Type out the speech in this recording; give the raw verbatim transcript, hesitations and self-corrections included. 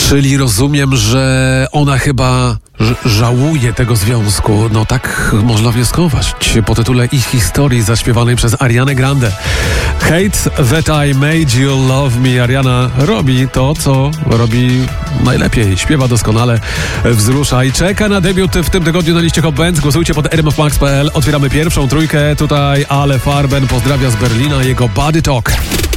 Czyli rozumiem, że ona chyba ż- żałuje tego związku. No tak można wnioskować po tytule ich historii zaśpiewanej przez Arianę Grande. Hate That I Made You Love Me. Ariana robi to, co robi najlepiej. Śpiewa doskonale, wzrusza i czeka na debiut w tym tygodniu na liście Hot Bands. Głosujcie pod r m f max kropka p l. Otwieramy pierwszą trójkę. Tutaj Ale Farben pozdrawia z Berlina jego Body Talk.